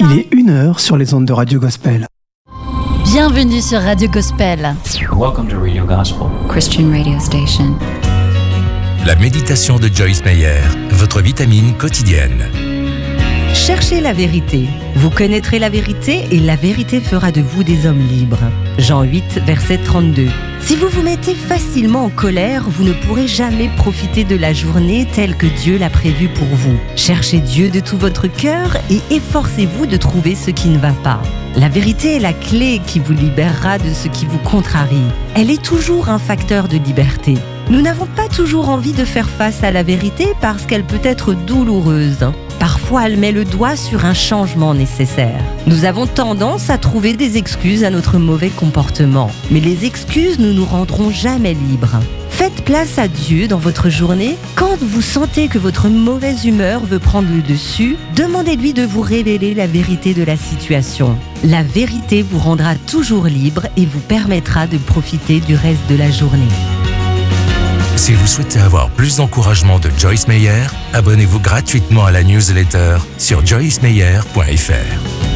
Il est 1h sur les ondes de Radio Gospel. Bienvenue sur Radio Gospel. Welcome to Radio Gospel, Christian radio station. La méditation de Joyce Meyer, votre vitamine quotidienne. Cherchez la vérité. Vous connaîtrez la vérité et la vérité fera de vous des hommes libres. Jean 8, verset 32. Si vous vous mettez facilement en colère, vous ne pourrez jamais profiter de la journée telle que Dieu l'a prévue pour vous. Cherchez Dieu de tout votre cœur et efforcez-vous de trouver ce qui ne va pas. La vérité est la clé qui vous libérera de ce qui vous contrarie. Elle est toujours un facteur de liberté. Nous n'avons pas toujours envie de faire face à la vérité parce qu'elle peut être douloureuse. Parfois, elle met le doigt sur un changement nécessaire. Nous avons tendance à trouver des excuses à notre mauvais comportement. Mais les excuses ne nous rendront jamais libres. Faites place à Dieu dans votre journée. Quand vous sentez que votre mauvaise humeur veut prendre le dessus, demandez-lui de vous révéler la vérité de la situation. La vérité vous rendra toujours libre et vous permettra de profiter du reste de la journée. Si vous souhaitez avoir plus d'encouragement de Joyce Meyer, abonnez-vous gratuitement à la newsletter sur joycemeyer.fr.